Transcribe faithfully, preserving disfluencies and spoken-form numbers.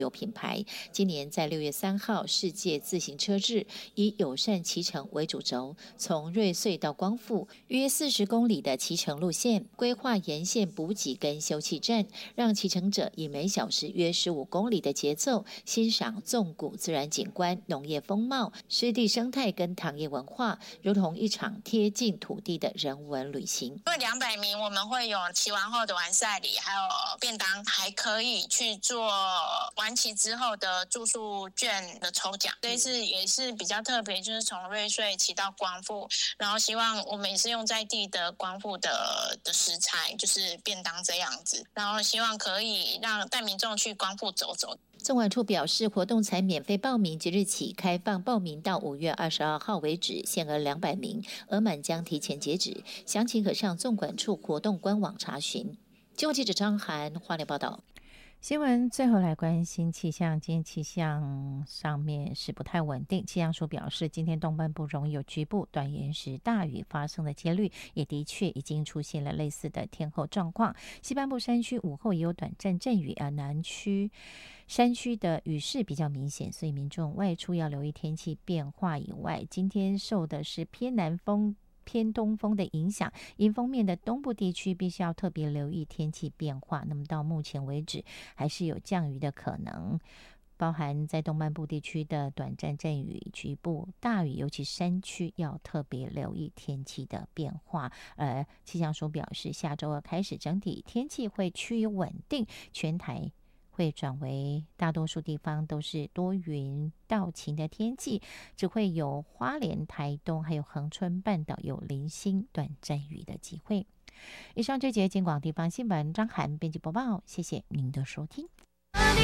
有品牌今年在六月三号世界自行车日以友善骑乘为主轴，从瑞穗到光复约四十公里的骑乘路线，规划沿线补给跟休憩站，让骑乘者以每小时约十五公里的节奏，欣赏纵谷自然景观、农业风貌、湿地生态跟糖业文化，如同一场贴近土地的人文旅行。 因为两百名我们会有骑完后的完赛礼，还有便当，还可以去做完骑之后的住宿券的抽奖。这一次也是比较特别，就是从瑞穗骑到光复，然后希望我们也是用在地的光复的的食材，就是便当这样子，然后希望可以让带民众去光复走走。 纵管处表示，活动才免费报名，即日起开放报名到五月二十二号为止，限额两百名，额满将提前截止。详情可上纵管处活动官网查询。新闻记者张涵花莲报道。 新闻最后来关心气象，今天气象上面是不太稳定。气象署表示，今天东半部容易有局部短延时大雨发生的几率，也的确已经出现了类似的天候状况。西半部山区午后也有短暂阵雨，而南区山区的雨势比较明显，所以民众外出要留意天气变化以外，今天受的是偏南风偏东风的影响，迎风面的东部地区必须要特别留意天气变化。那么到目前为止还是有降雨的可能，包含在东半部地区的短暂阵雨、局部大雨，尤其山区要特别留意天气的变化。而气象署表示，下周二开始整体天气会趋于稳定，全台会转为大多数地方都是多云到晴的天气，只会有花莲、台东还有恒春半岛有零星短暂雨的机会。以上这节金广地方新闻，张涵编辑播报，谢谢您的收听。